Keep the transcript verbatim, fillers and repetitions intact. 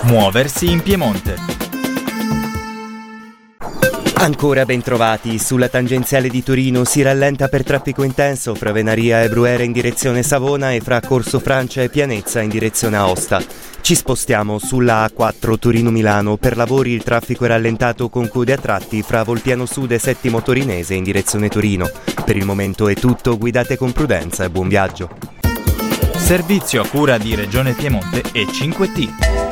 Muoversi in Piemonte. Ancora ben trovati, sulla tangenziale di Torino si rallenta per traffico intenso fra Venaria e Bruyere in direzione Savona e fra Corso Francia e Pianezza in direzione Aosta. Ci spostiamo sulla A quattro Torino-Milano, per lavori il traffico è rallentato con code a tratti fra Volpiano Sud e Settimo Torinese in direzione Torino. Per il momento è tutto, guidate con prudenza e buon viaggio. Servizio a cura di Regione Piemonte e cinque T.